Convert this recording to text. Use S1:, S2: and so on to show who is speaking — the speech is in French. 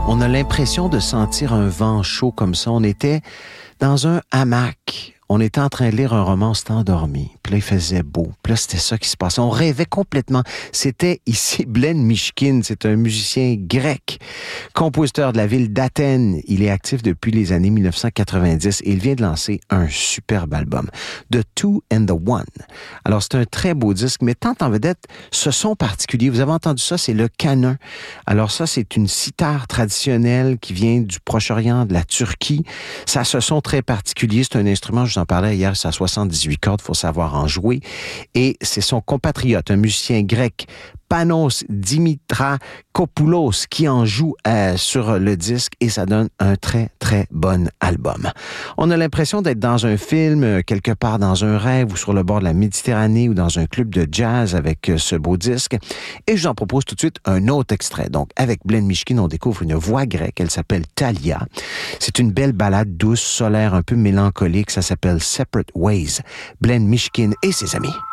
S1: On a l'impression de sentir un vent chaud comme ça. On était dans un hamac. On était en train de lire un roman, on s'était endormi. Puis là, il faisait beau. Puis là, c'était ça qui se passait. On rêvait complètement. C'était ici Blen Mishkin. C'est un musicien grec, compositeur de la ville d'Athènes. Il est actif depuis les années 1990 et il vient de lancer un superbe album, The Two and the One. Alors, c'est un très beau disque, mais tant en vedette, ce son particulier. Vous avez entendu ça, c'est le canon. Alors ça, c'est une sitar traditionnelle qui vient du Proche-Orient, de la Turquie. Ça a ce son très particulier. C'est un instrument, je vous en parlais hier, c'est à 78 cordes, il faut savoir en jouer. Et c'est son compatriote, un musicien grec, Panos Dimitrakopoulos, qui en joue sur le disque et ça donne un très, très bon album. On a l'impression d'être dans un film, quelque part dans un rêve ou sur le bord de la Méditerranée ou dans un club de jazz avec ce beau disque. Et je vous en propose tout de suite un autre extrait. Donc, avec Blen Mishkin, on découvre une voix grecque. Elle s'appelle Thalia. C'est une belle ballade douce, solaire, un peu mélancolique. Ça s'appelle Separate Ways. Blen Mishkin et ses amis.